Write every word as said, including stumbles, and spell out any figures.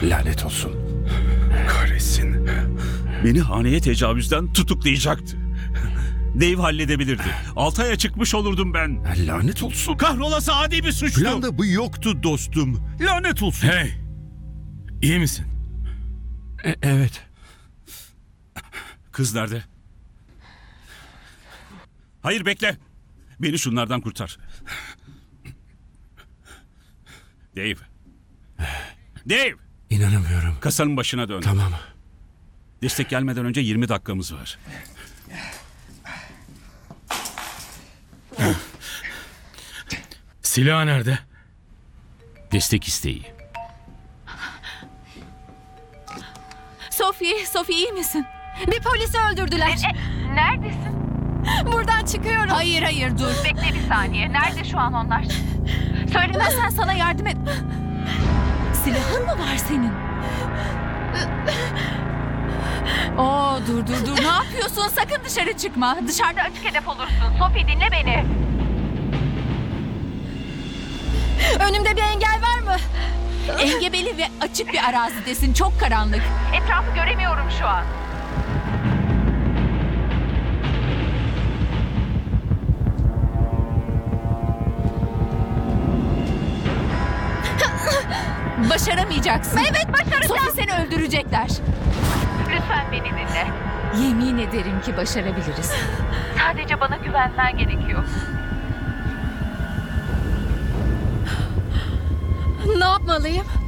Lanet olsun. Kahretsin. Beni haneye tecavüzden tutuklayacaktı. Dave halledebilirdi. Altı aya çıkmış olurdum ben. Lanet olsun. Kahrolası adi bir suçlu. Planda bu yoktu dostum. Lanet olsun. Hey! İyi misin? E- evet. Kız nerede? Hayır, bekle. Beni şunlardan kurtar. Dave. Dave! İnanamıyorum. Kasanın başına dön. Tamam. Destek gelmeden önce yirmi dakikamız var. Silah nerede? Destek isteği. Sophie, Sophie iyi misin? Bir polisi öldürdüler. E, neredesin? Buradan çıkıyorum. Hayır hayır dur. Bekle bir saniye. Nerede şu an onlar? Söylemezsen sana yardım et. Silahın mı var senin? Oo dur dur dur. Ne yapıyorsun? Sakın dışarı çıkma. Dışarıda Açık hedef olursun. Sophie dinle beni. önümde bir engel var mı? Engebeli ve açık bir arazidesin. Çok karanlık. Etrafı göremiyorum şu an. Başaramayacaksın. Evet başaracağım. Sophie seni öldürecekler. Lütfen beni dinle. Yemin ederim ki başarabiliriz. Sadece bana güvenmen gerekiyor. Ne yapmalıyım?